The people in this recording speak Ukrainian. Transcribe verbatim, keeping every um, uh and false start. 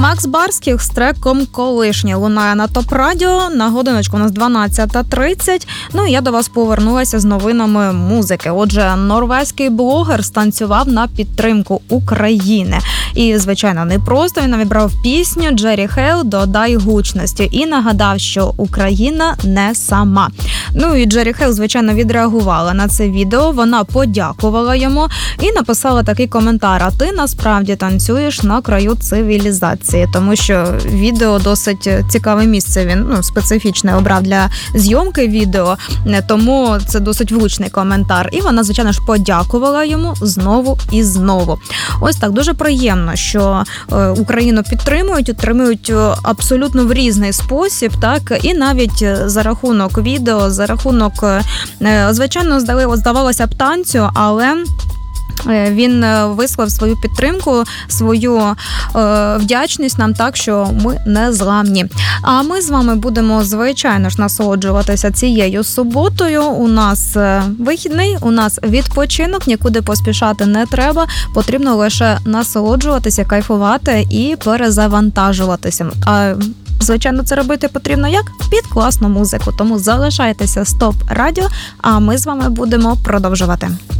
Макс Барських з треком «Колишнє» лунає на ТОП Радіо. На годиночку у нас дванадцята тридцять. Ну і я до вас повернулася з новинами музики. Отже, норвезький блогер станцював на підтримку України. І, звичайно, не просто. Він вибрав пісню Джері Хейл «Додай гучності» і нагадав, що Україна не сама. Ну і Джері Хейл, звичайно, відреагувала на це відео. Вона подякувала йому і написала такий коментар: «А ти насправді танцюєш на краю цивілізації», тому що відео досить цікаве місце він ну, специфічне обрав для зйомки відео, тому це досить влучний коментар. І вона, звичайно ж, подякувала йому знову і знову. Ось так, дуже приємно, що Україну підтримують, підтримують абсолютно в різний спосіб, так, і навіть за рахунок відео, за рахунок, звичайно, здавалося б, танцю, але він висловив свою підтримку, свою е, вдячність нам так, що ми не зламні. А ми з вами будемо, звичайно ж, насолоджуватися цією суботою. У нас вихідний, у нас відпочинок, нікуди поспішати не треба. Потрібно лише насолоджуватися, кайфувати і перезавантажуватися. А звичайно, це робити потрібно як? Під класну музику. Тому залишайтеся з ТОП Радіо, а ми з вами будемо продовжувати.